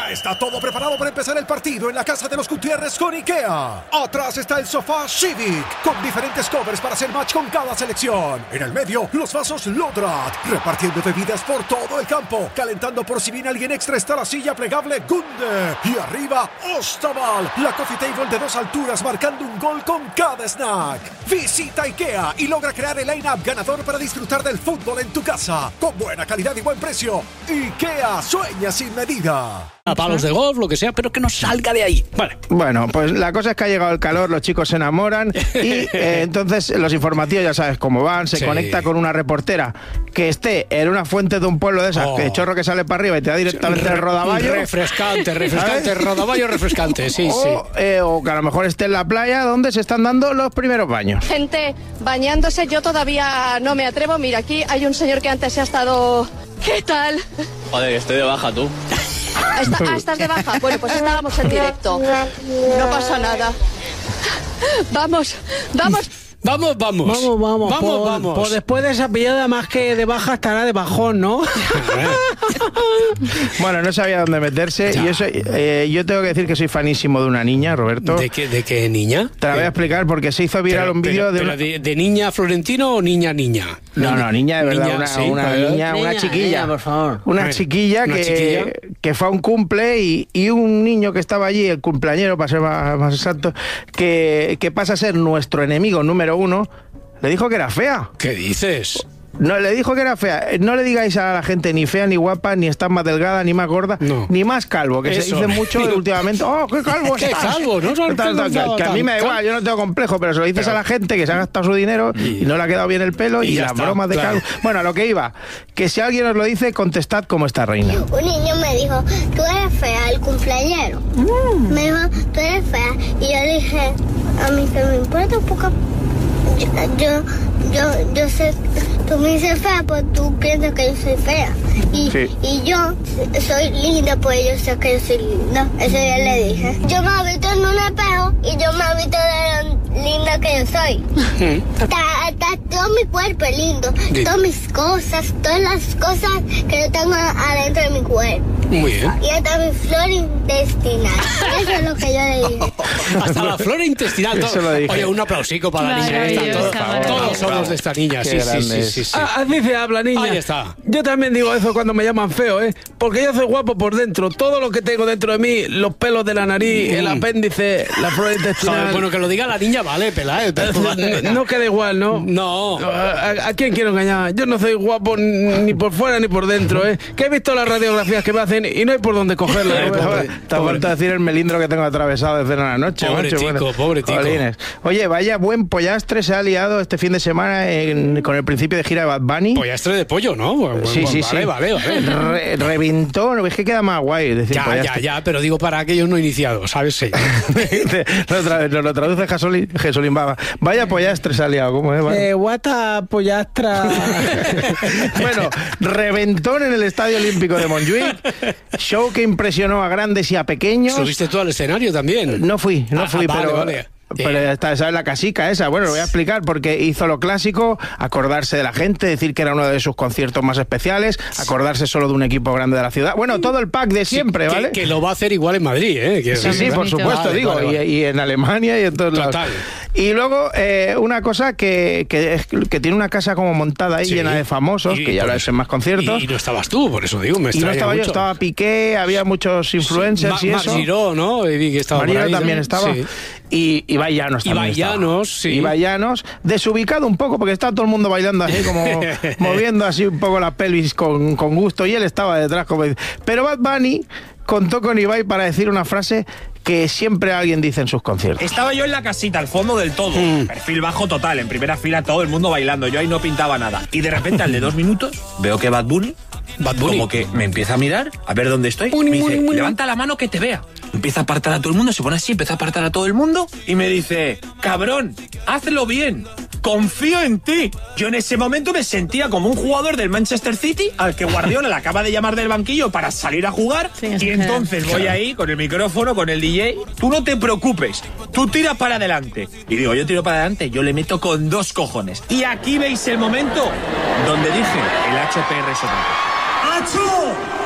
Ya está todo preparado para empezar el partido en la casa de los Gutiérrez con IKEA. Atrás está el sofá Civic, con diferentes covers para hacer match con cada selección. En el medio, los vasos Lodrat, repartiendo bebidas por todo el campo. Calentando por si viene alguien extra está la silla plegable Gunde. Y arriba, Ostaval, la coffee table de 2 alturas marcando un gol con cada snack. Visita IKEA y logra crear el line-up ganador para disfrutar del fútbol en tu casa. Con buena calidad y buen precio. IKEA, sueña sin medida. A palos de golf, lo que sea, pero que no salga de ahí. Vale. Bueno, pues la cosa es que ha llegado el calor, los chicos se enamoran y entonces los informativos ya sabes cómo van, se conecta con una reportera que esté en una fuente de un pueblo de esas, que chorro que sale para arriba y te da directamente el rodaballo. Refrescante, rodaballo refrescante, sí. O que a lo mejor esté en la playa donde se están dando los primeros baños. Gente bañándose, yo todavía no me atrevo. Mira, aquí hay un señor que antes se ha estado... ¿Qué tal? Joder, estoy de baja, tú. ¿Estás de baja? Bueno, pues estábamos en directo. No pasa nada. Vamos. Pues después de esa pillada, más que de baja, estará de bajón, ¿no? Bueno, no sabía dónde meterse. Y eso, yo tengo que decir que soy fanísimo de una niña, Roberto. ¿De qué niña? Te la voy a explicar porque se hizo viral un vídeo de niña Florentino o niña. No, niña de verdad, una chiquilla, por favor. Una chiquilla que fue a un cumple y un niño que estaba allí, el cumpleañero, para ser más exacto, que pasa a ser nuestro enemigo número 1, le dijo que era fea. ¿Qué dices? No, le dijo que era fea. No le digáis a la gente ni fea, ni guapa, ni estás más delgada, ni más gorda, ni más calvo, que se dice mucho últimamente. ¡Oh, qué calvo estás! ¡Qué calvo! Que a mí me da igual, yo no tengo complejo, pero se lo dices a la gente que se ha gastado su dinero y no le ha quedado bien el pelo y las bromas de calvo. Bueno, a lo que iba, que si alguien os lo dice, contestad como esta reina. Un niño me dijo, tú eres fea, el cumpleañero. Me dijo, tú eres fea. Y yo dije, a mí que me importa un poco. Yo sé, tú me dices fea, pues tú piensas que yo soy fea. Y yo soy linda, pues yo sé que yo soy linda. Eso ya le dije. Yo me he visto en un espejo y yo me he visto de lo linda que yo soy. Todo mi cuerpo es lindo. Todas mis cosas, todas las cosas que yo tengo adentro de mi cuerpo. Muy bien. Y hasta mi flora intestinal. Eso es lo que yo le dije. Hasta la flora intestinal. Eso lo dije. Oye, un aplausico para la niña. Todos somos de esta niña. Sí. Así se habla, niña. Ahí está. Yo también digo eso cuando me llaman feo, porque yo soy guapo por dentro. Todo lo que tengo dentro de mí, los pelos de la nariz, el apéndice, la flora intestinal. Joder, bueno, que lo diga la niña, vale, pelá. No queda igual, ¿no? No. ¿A quién quiero engañar? Yo no soy guapo ni por fuera ni por dentro, Que he visto las radiografías que me hacen y no hay por dónde cogerlas. Te ha vuelto a decir el melindro que tengo atravesado desde la noche. Pobre tico. Jolines. Oye, vaya buen pollastre se ha liado este fin de semana con el principio de gira de Bad Bunny. Pollastre de pollo, ¿no? Sí. Vale. Reventó, es que queda más guay decir pollastre. Ya, pero digo para aquellos no iniciados, ¿sabes? Sí. Nos lo traduce Jesolín Baba. Vaya pollastre se ha liado, ¿cómo es? Guata pollastra. Bueno, reventón en el Estadio Olímpico de Montjuic. Show que impresionó a grandes y a pequeños. ¿Subiste tú al escenario también? No fui, pero... Vale. Pero esa es la casica esa. Bueno, lo voy a explicar porque hizo lo clásico, acordarse de la gente, decir que era uno de sus conciertos más especiales, acordarse solo de un equipo grande de la ciudad. Bueno, todo el pack de siempre, ¿vale? Que lo va a hacer igual en Madrid, ¿eh? Sí, por supuesto, vale. Y en Alemania y en todos lados. Y luego, una cosa que tiene una casa como montada ahí llena de famosos, que ya lo hacen más conciertos. Y no estabas tú, por eso digo, me extraña. Y no estaba mucho. Yo, estaba Piqué, había muchos influencers y eso. Margiró, ¿no? Vi que estaba Margiró también estaba. Sí. Y Ibai Llanos también Ibai Llanos, desubicado un poco, porque está todo el mundo bailando así, como moviendo así un poco la pelvis con gusto, y él estaba detrás. Pero Bad Bunny contó con Ibai para decir una frase que siempre alguien dice en sus conciertos. Estaba yo en la casita, al fondo del todo. Perfil bajo total, en primera fila todo el mundo bailando. Yo ahí no pintaba nada. Y de repente, al de 2 minutos, veo que Bad Bunny como que me empieza a mirar, a ver dónde estoy. Me dice, levanta la mano que te vea. Empieza a apartar a todo el mundo, se pone así, empieza a apartar a todo el mundo y me dice, cabrón, hazlo bien, confío en ti. Yo en ese momento me sentía como un jugador del Manchester City al que Guardiola le acaba de llamar del banquillo para salir a jugar, y entonces voy ahí con el micrófono, con el DJ, tú no te preocupes, tú tiras para adelante. Y digo, yo tiro para adelante, yo le meto con 2 cojones. Y aquí veis el momento donde dije, el HPR es otra cosa. ¡Acho!